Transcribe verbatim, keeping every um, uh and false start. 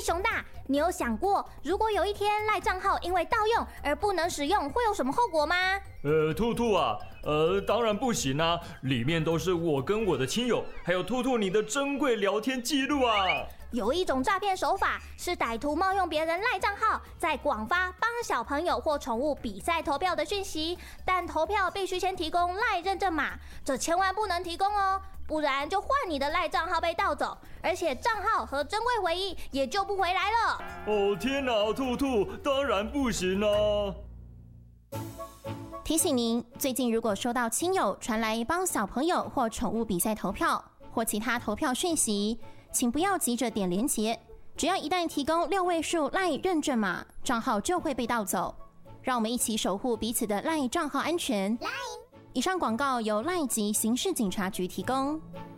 熊大，你有想过，如果有一天赖账号因为盗用而不能使用，会有什么后果吗？ 呃，兔兔啊，呃，当然不行啊，里面都是我跟我的亲友，还有兔兔你的珍贵聊天记录啊。 有一种诈骗手法是歹徒冒用别人赖账号，在广发帮小朋友或宠物比赛投票的讯息，但投票必须先提供赖认证码，这千万不能提供哦，不然就换你的赖账号被盗走，而且账号和珍贵回忆也救不回来了。 哦天哪，兔兔，当然不行啊！ 提醒您，最近如果收到亲友传来帮小朋友或宠物比赛投票或其他投票讯息，请不要急着点连结，只要一旦提供六位数 LINE 认证码，账号就会被盗走。让我们一起守护彼此的 LINE 账号安全。以上广告由 LINE 及刑事警察局提供。